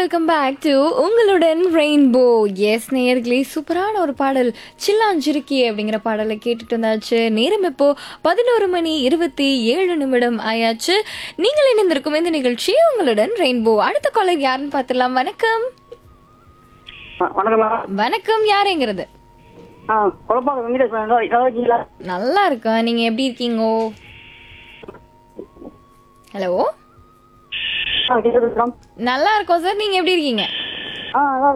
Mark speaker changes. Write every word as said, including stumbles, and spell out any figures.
Speaker 1: Welcome back to உங்களுடன் rainbow. S நேயர்களே, சூப்பரான ஒரு பாடல் சில்லாஞ்சிருக்கி அப்படிங்கிற பாடலை கேட்டுட்டு வந்தாச்சு. நேரம் இப்போ பதினோரு மணி இருபத்தி ஏழு நிமிடம் ஆயாச்சு. நீங்கள் இணைந்திருக்கும் இந்த நிகழ்ச்சி உங்களுடன் ரெயின்போ. அடுத்த காலர் யாருன்னு பார்த்துடலாம். வணக்கம். வணக்கம், யாருங்கிறது? நல்லா இருக்கேன், நீங்க எப்படி இருக்கீங்க? ஹலோ, நல்லா இருக்கோம் சார், நீங்க எப்படி இருக்கீங்க?